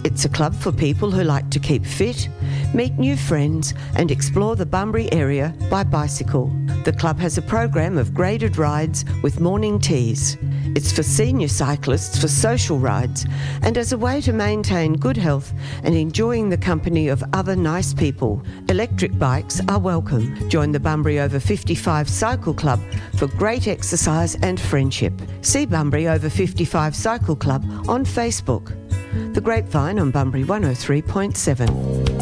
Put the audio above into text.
It's a club for people who like to keep fit, meet new friends and explore the Bunbury area by bicycle. The club has a program of graded rides with morning teas. It's for senior cyclists for social rides and as a way to maintain good health and enjoying the company of other nice people. Electric bikes are welcome. Join the Bunbury Over 55 Cycle Club for great exercise and friendship. See Bunbury Over 55 Cycle Club on Facebook. The Grapevine on Bunbury 103.7.